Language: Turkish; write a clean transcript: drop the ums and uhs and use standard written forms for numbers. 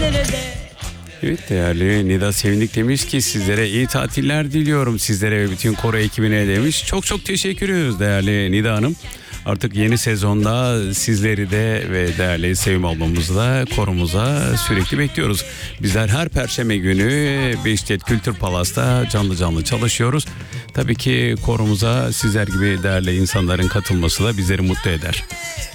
sizlere de. Evet, değerli Nida Sevindik demiş ki sizlere iyi tatiller diliyorum, sizlere ve bütün koro ekibine demiş. Çok çok teşekkür ediyoruz değerli Nida Hanım. Artık yeni sezonda sizleri de ve değerli Sevim ablamızı da korumuza sürekli bekliyoruz. Bizler her perşembe günü Beşiktaş Kültür Palas'ta canlı canlı çalışıyoruz. Tabii ki korumuza sizler gibi değerli insanların katılması da bizleri mutlu eder.